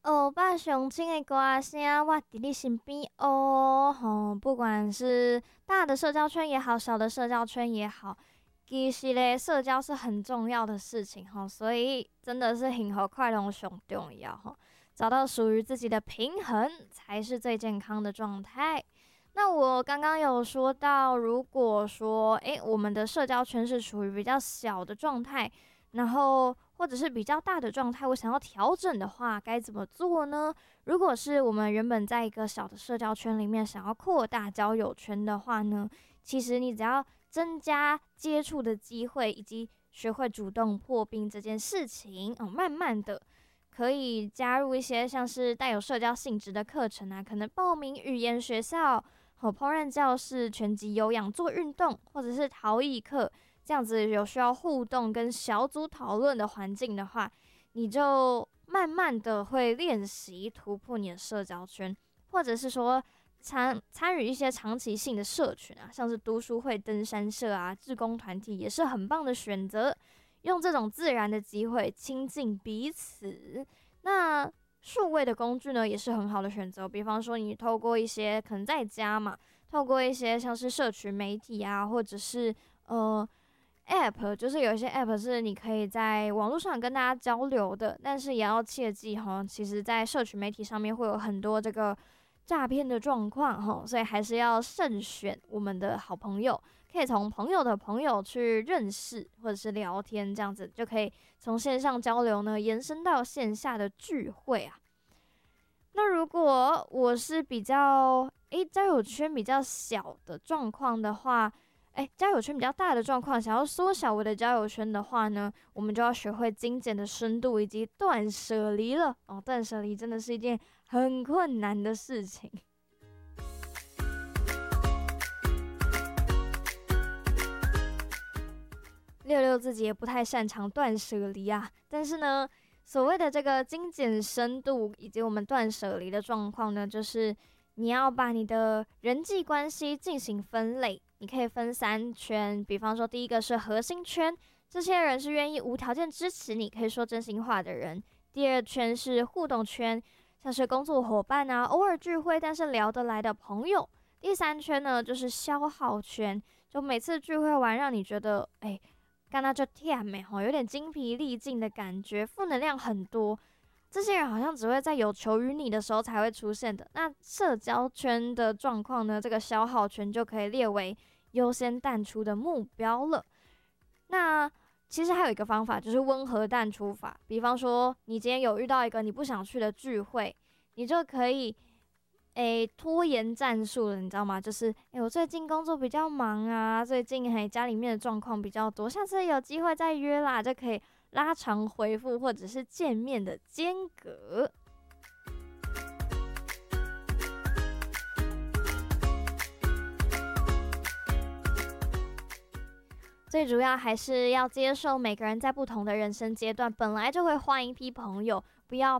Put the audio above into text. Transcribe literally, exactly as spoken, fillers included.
欧巴上亲的歌声，我伫你身边哦。吼，不管是大的社交圈也好，小的社交圈也好，其实咧，社交是很重要的事情吼，所以真的是幸福快乐上重要吼。找到属于自己的平衡，才是最健康的状态。那我刚刚有说到，如果说，诶，我们的社交圈是处于比较小的状态，然后或者是比较大的状态，我想要调整的话，该怎么做呢？如果是我们原本在一个小的社交圈里面，想要扩大交友圈的话呢，其实你只要增加接触的机会，以及学会主动破冰这件事情，哦，慢慢的可以加入一些像是带有社交性质的课程啊，可能报名语言学校、和烹饪教室、拳击有氧做运动，或者是陶艺课。这样子有需要互动跟小组讨论的环境的话，你就慢慢的会练习突破你的社交圈，或者是说参参与一些长期性的社群啊，像是读书会、登山社啊、志工团体，也是很棒的选择。用这种自然的机会亲近彼此。那数位的工具呢，也是很好的选择。比方说，你透过一些可能在家嘛，透过一些像是社群媒体啊，或者是呃 App， 就是有一些 App 是你可以在网络上跟大家交流的，但是也要切记哈，其实在社群媒体上面会有很多这个诈骗的状况哈，所以还是要慎选我们的好朋友，可以从朋友的朋友去认识或者是聊天，这样子就可以从线上交流呢延伸到线下的聚会啊。那如果我是比较诶交友圈比较小的状况的话，哎，交友圈比较大的状况，想要缩小我的交友圈的话呢，我们就要学会精简的深度以及断舍离了。哦，断舍离真的是一件很困难的事情。六六自己也不太擅长断舍离啊，但是呢，所谓的这个精简深度以及我们断舍离的状况呢，就是你要把你的人际关系进行分类。你可以分三圈，比方说第一个是核心圈，这些人是愿意无条件支持你，可以说真心话的人。第二圈是互动圈，像是工作伙伴啊，偶尔聚会但是聊得来的朋友。第三圈呢，就是消耗圈，就每次聚会完让你觉得，哎，干那就甜美吼，有点精疲力尽的感觉，负能量很多。这些人好像只会在有求于你的时候才会出现的。那社交圈的状况呢？这个消耗圈就可以列为优先淡出的目标了。那其实还有一个方法，就是温和淡出法。比方说，你今天有遇到一个你不想去的聚会，你就可以诶拖延战术了，你知道吗？就是诶我最近工作比较忙啊，最近嘿家里面的状况比较多，下次有机会再约啦，就可以拉长回复或者是见面的间隔。最主要还是要接受每个人在不同的人生阶段本来就会换一批朋友，不要